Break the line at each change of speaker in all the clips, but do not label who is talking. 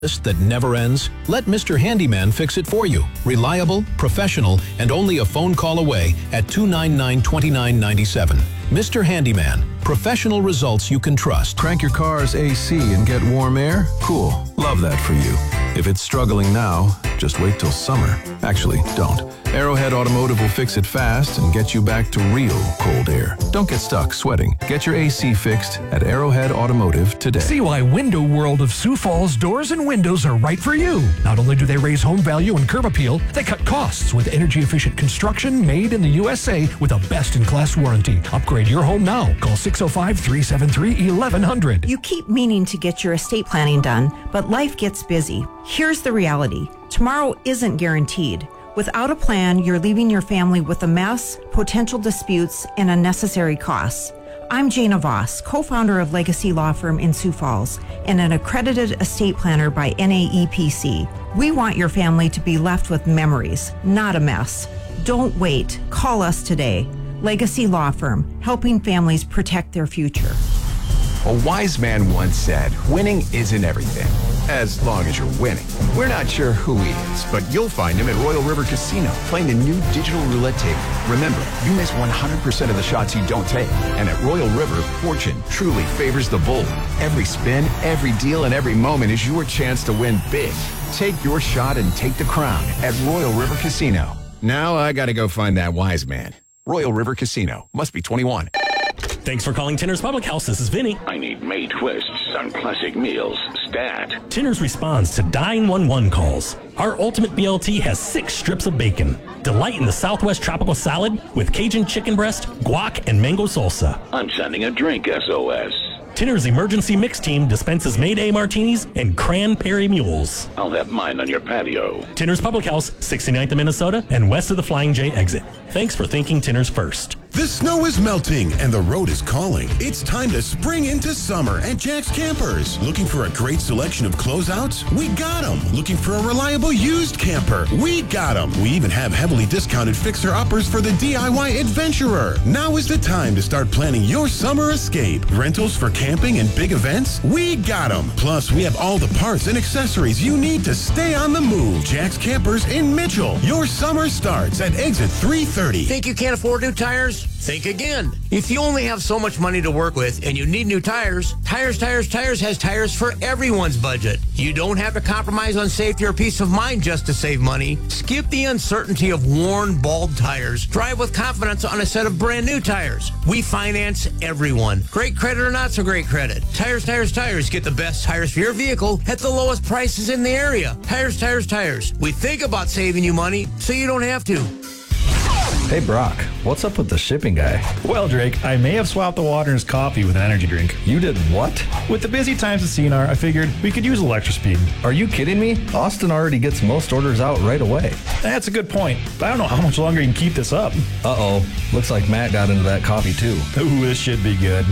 that never ends? Let Mr. Handyman fix it for you. Reliable, professional, and only a phone call away at 299-2997. Mr. Handyman, professional results you can trust.
Crank your car's AC and get warm air? Cool. Love that for you. If it's struggling now, just wait till summer. Actually, don't. Arrowhead Automotive will fix it fast and get you back to real cold air. Don't get stuck sweating. Get your AC fixed at Arrowhead Automotive today.
See why Window World of Sioux Falls doors and windows are right for you. Not only do they raise home value and curb appeal, they cut costs with energy-efficient construction made in the USA with a best-in-class warranty. Upgrade your home now. Call 605-373-1100.
You keep meaning to get your estate planning done, but life gets busy. Here's the reality. Tomorrow isn't guaranteed. Without a plan, you're leaving your family with a mess, potential disputes, and unnecessary costs. I'm Jana Voss, co-founder of Legacy Law Firm in Sioux Falls and an accredited estate planner by NAEPC. We want your family to be left with memories, not a mess. Don't wait. Call us today. Legacy Law Firm, helping families protect their future.
A wise man once said, winning isn't everything, as long as you're winning. We're not sure who he is, but you'll find him at Royal River Casino, playing a new digital roulette table. Remember, you miss 100% of the shots you don't take. And at Royal River, fortune truly favors the bold. Every spin, every deal, and every moment is your chance to win big. Take your shot and take the crown at Royal River Casino. Now I gotta go find that wise man. Royal River Casino. Must be 21.
Thanks for calling Tinner's Public House. This is Vinny.
I need May twists on classic meals. Stat.
Tinner's responds to 911 calls. Our ultimate BLT has 6 strips of bacon. Delight in the Southwest tropical salad with Cajun chicken breast, guac, and mango salsa.
I'm sending a drink SOS.
Tinner's emergency mix team dispenses Mayday martinis and cranberry mules.
I'll have mine on your patio.
Tinner's Public House, 69th of Minnesota and west of the Flying J exit. Thanks for thinking Tinner's first.
The snow is melting and the road is calling. It's time to spring into summer at Jack's Campers. Looking for a great selection of closeouts? We got them. Looking for a reliable used camper? We got them. We even have heavily discounted fixer-uppers for the DIY adventurer. Now is the time to start planning your summer escape. Rentals for camping and big events? We got them. Plus, we have all the parts and accessories you need to stay on the move. Jack's Campers in Mitchell. Your summer starts at exit 330.
Think you can't afford new tires? Think again. If you only have so much money to work with and you need new tires, Tires has tires for everyone's budget. You don't have to compromise on safety or peace of mind just to save money. Skip the uncertainty of worn, bald tires. Drive with confidence on a set of brand new tires. We finance everyone. Great credit or not so great credit. Tires. Get the best tires for your vehicle at the lowest prices in the area. Tires. We think about saving you money so you don't have to.
Hey, Brock, what's up with the shipping guy?
Well, Drake, I may have swapped the water in his coffee with an energy drink.
You did what?
With the busy times at CNR, I figured we could use a little extra speed.
Are you kidding me? Austin already gets most orders out right away.
That's a good point, but I don't know how much longer you can keep this up.
Uh-oh. Looks like Matt got into that coffee, too.
Ooh, this should be good.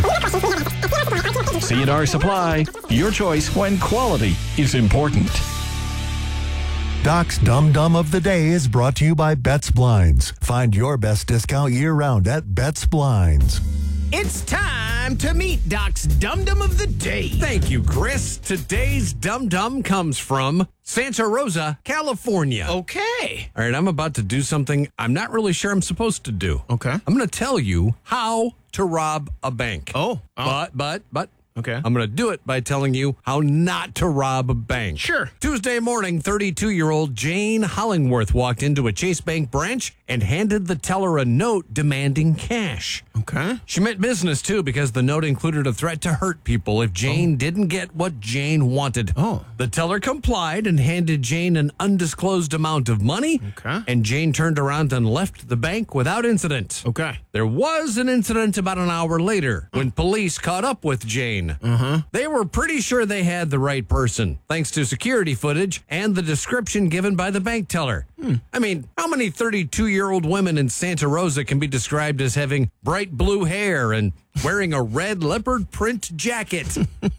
CNR Supply, your choice when quality is important.
Doc's Dum Dum of the Day is brought to you by Betts Blinds. Find your best discount year-round at Betts Blinds.
It's time to meet Doc's Dum Dum of the Day. Thank you, Chris. Today's Dum Dum comes from Santa Rosa, California. Okay. All right, I'm about to do something I'm not really sure I'm supposed to do. Okay. I'm going to tell you how to rob a bank. But. Okay. I'm going to do it by telling you how not to rob a bank. Sure. Tuesday morning, 32-year-old Jane Hollingworth walked into a Chase Bank branch and handed the teller a note demanding cash. Okay. She meant business, too, because the note included a threat to hurt people if Jane didn't get what Jane wanted. The teller complied and handed Jane an undisclosed amount of money. Okay. And Jane turned around and left the bank without incident. Okay. There was an incident about an hour later when police caught up with Jane. They were pretty sure they had the right person, thanks to security footage and the description given by the bank teller. I mean, how many 32-year-old women in Santa Rosa can be described as having bright blue hair and wearing a red leopard print jacket?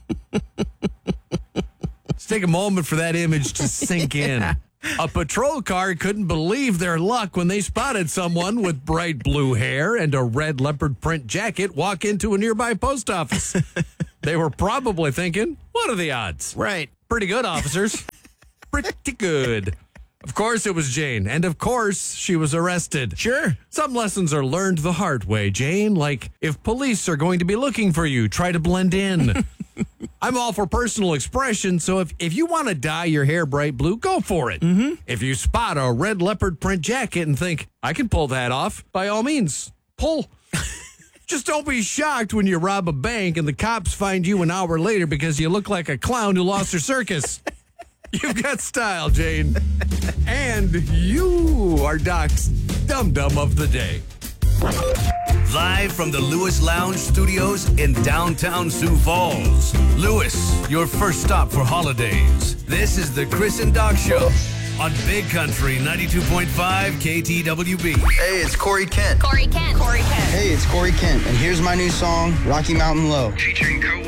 Let's take a moment for that image to sink in. A patrol car couldn't believe their luck when they spotted someone with bright blue hair and a red leopard print jacket walk into a nearby post office. They were probably thinking, what are the odds? Right. Pretty good, officers. Pretty good. Of course it was Jane, and of course she was arrested.
Sure.
Some lessons are learned the hard way, Jane, like if police are going to be looking for you, try to blend in. I'm all for personal expression, so if you want to dye your hair bright blue, go for it. If you spot a red leopard print jacket and think, I can pull that off, by all means, pull. Just don't be shocked when you rob a bank and the cops find you an hour later because you look like a clown who lost her circus. You've got style, Jane. And you are Doc's Dum Dum of the Day.
Live from the Lewis Lounge Studios in downtown Sioux Falls. Lewis, your first stop for holidays. This is the Chris and Doc Show on Big Country 92.5 KTWB.
Hey, it's Corey Kent.
Corey Kent.
Hey, it's Corey Kent, and here's my new song, Rocky Mountain Low.
Featuring co